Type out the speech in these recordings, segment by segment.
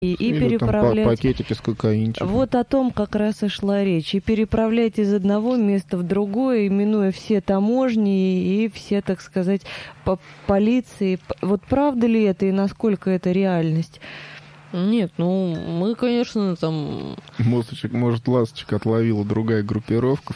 и переправлять... Там пакетики с кокаинчиком. Вот о том как раз и шла речь. И переправлять из одного места в другое, минуя все таможни и все, так сказать, полиции. Вот правда ли это и насколько это реальность? Нет, мы, конечно, там... Может, ласточка отловила другая группировка?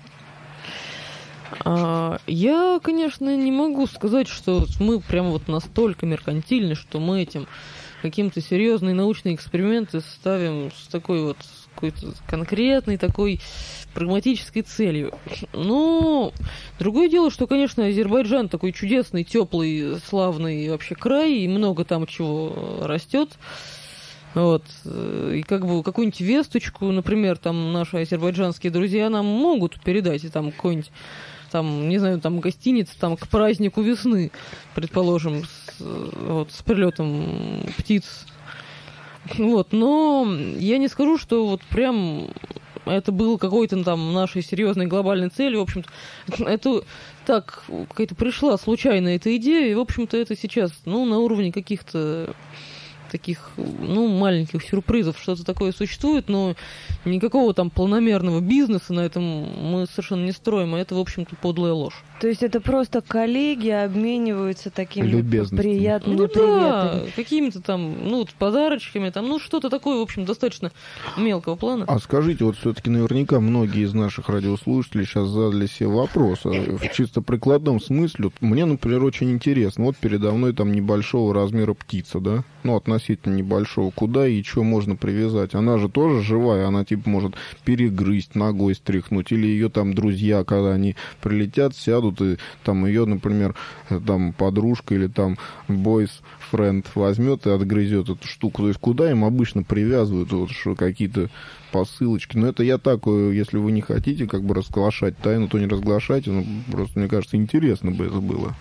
Я, конечно, не могу сказать, что мы прям вот настолько меркантильны, что мы этим каким-то серьезные научные эксперименты ставим с такой вот какой-то конкретной такой прагматической целью. Но другое дело, что, конечно, Азербайджан такой чудесный, теплый, славный вообще край, и много там чего растет. Вот. И как бы какую-нибудь весточку, например, там наши азербайджанские друзья нам могут передать, и там какой-нибудь там, не знаю, там гостиница там к празднику весны, предположим, с прилетом птиц. Вот, но я не скажу, что вот прям это было какой-то там нашей серьезной глобальной целью. В общем-то, это так какая-то пришла случайно эта идея, и, в общем-то, это сейчас, на уровне каких-то таких, маленьких сюрпризов что-то такое существует, но никакого там планомерного бизнеса на этом мы совершенно не строим, а это, в общем-то, подлая ложь. То есть это просто коллеги обмениваются такими приятными приветами? Да, какими-то там, подарочками, там, что-то такое, в общем, достаточно мелкого плана. А скажите, вот все-таки наверняка многие из наших радиослушателей сейчас задали себе вопрос, в чисто прикладном смысле. Вот мне, например, очень интересно, вот передо мной там небольшого размера птица, да? Относительно небольшого. Куда и что можно привязать? Она же тоже живая, она типа может перегрызть, ногой стряхнуть, или ее там друзья, когда они прилетят, сядут, и там ее, например, там подружка или там бойс-френд возьмет и отгрызет эту штуку. То есть куда им обычно привязывают вот что какие-то посылочки? Но это я так, если вы не хотите как бы разглашать тайну, то не разглашайте, просто мне кажется, интересно бы это было.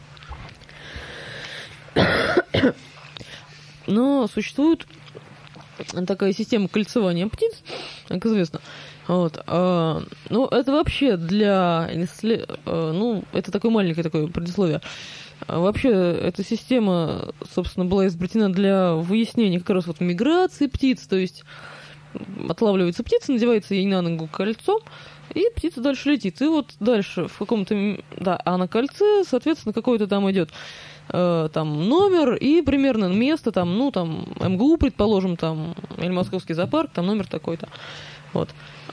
Но существует такая система кольцевания птиц, как известно. Вот. Это вообще для... это такое маленькое такое предисловие. Вообще, эта система, собственно, была изобретена для выяснения как раз вот миграции птиц, то есть отлавливается птица, надевается ей на ногу кольцо, и птица дальше летит. И вот дальше в каком-то... Да, а на кольце, соответственно, какой-то там идет там номер и примерно место, там, МГУ, предположим, там, или Московский зоопарк, там номер такой-то. Вот.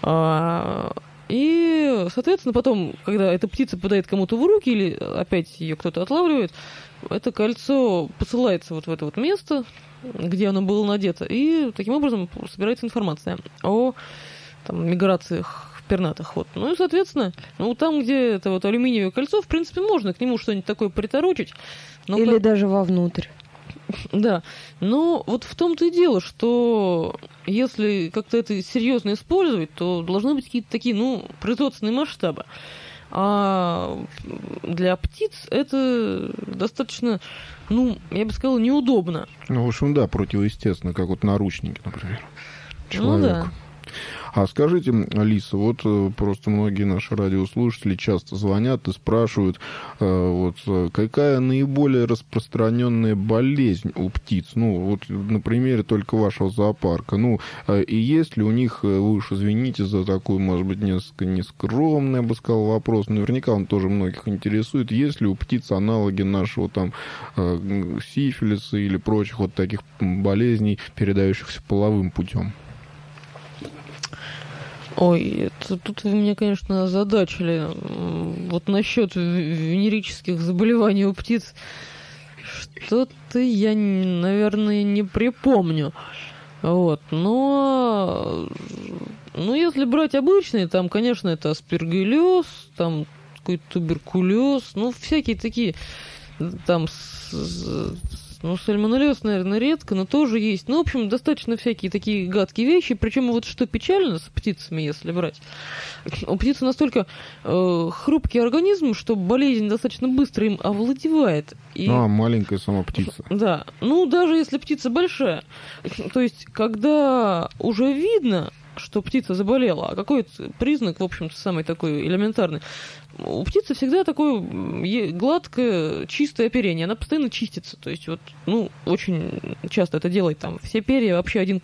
И, соответственно, потом, когда эта птица попадает кому-то в руки или опять ее кто-то отлавливает, это кольцо посылается вот в это вот место, где оно было надето, и таким образом собирается информация о там, миграциях пернатых. Вот. И, соответственно, там, где это вот алюминиевое кольцо, в принципе, можно к нему что-нибудь такое приторочить. Или даже вовнутрь. Да. Но вот в том-то и дело, что если как-то это серьезно использовать, то должны быть какие-то такие, производственные масштабы. А для птиц это достаточно, я бы сказала, неудобно. В общем, да, противоестественно, как вот наручники, например, человеку. Да. А скажите, Алиса, вот просто многие наши радиослушатели часто звонят и спрашивают, какая наиболее распространенная болезнь у птиц? На примере только вашего зоопарка. И есть ли у них, вы уж извините за такой, может быть, несколько нескромный, я бы сказал, вопрос, наверняка он тоже многих интересует, есть ли у птиц аналоги нашего там сифилиса или прочих вот таких болезней, передающихся половым путем? Ой, тут вы меня, конечно, озадачили. Вот насчет венерических заболеваний у птиц что-то я, наверное, не припомню. Вот. Но если брать обычные, там, конечно, это аспергиллез, там какой-то туберкулез, всякие такие, там, сальмонеллез, наверное, редко, но тоже есть. В общем, достаточно всякие такие гадкие вещи. Причем вот что печально с птицами, если брать. У птицы настолько хрупкий организм, что болезнь достаточно быстро им овладевает. Маленькая сама птица. Да. Даже если птица большая. То есть, когда уже видно, что птица заболела, а какой признак, в общем-то, самый такой элементарный. У птицы всегда такое гладкое, чистое оперение, она постоянно чистится, то есть вот, ну, очень часто это делает там, все перья вообще один